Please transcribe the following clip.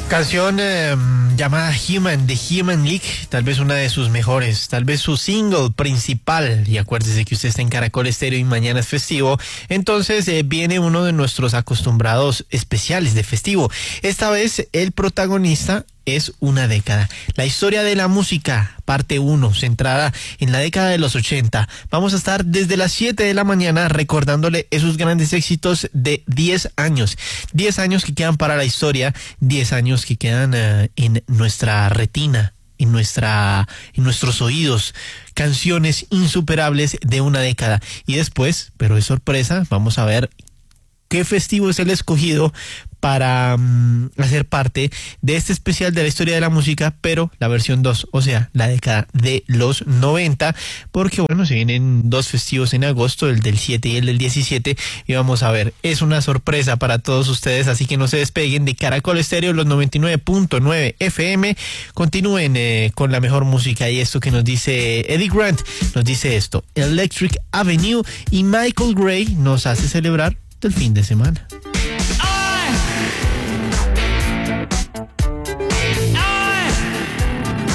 Canción llamada Human, de Human League, tal vez una de sus mejores, tal vez su single principal. Y acuérdese que usted está en Caracol Estéreo y mañana es festivo, entonces viene uno de nuestros acostumbrados especiales de festivo. Esta vez el protagonista es una década. La historia de la música, parte 1, centrada en la década de los 80. Vamos a estar desde las 7 de la mañana recordándole esos grandes éxitos de 10 años. 10 años que quedan para la historia, 10 años que quedan en nuestra retina, en nuestros oídos. Canciones insuperables de una década. Y después, pero es sorpresa, vamos a ver qué festivo es el escogido para hacer parte de este especial de la historia de la música, pero la versión 2, o sea, la década de los 90, porque bueno, se vienen dos festivos en agosto, el del 7 y el del 17, y vamos a ver, es una sorpresa para todos ustedes, así que no se despeguen de Caracol Estéreo, los 99.9 FM, continúen con la mejor música, y esto que nos dice Eddie Grant, nos dice esto, Electric Avenue, y Michael Gray nos hace celebrar del fin de semana.